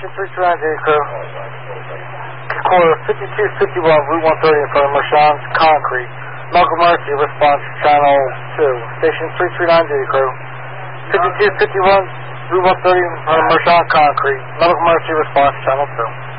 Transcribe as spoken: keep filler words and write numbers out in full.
Station three three nine, J Crew. Caller fifty-two fifty-one, Route one thirty in front of Mershon's Concrete. Medical Emergency response channel two. Station three three nine, J Crew. fifty-two fifty-one, Route one thirty in front of Mershon Concrete. Medical Emergency response channel two.